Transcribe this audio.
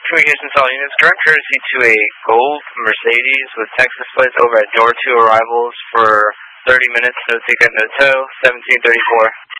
Communications all units, ground courtesy to a gold Mercedes with Texas plates over at door 2 arrivals for 30 minutes, no ticket, no tow, 1734.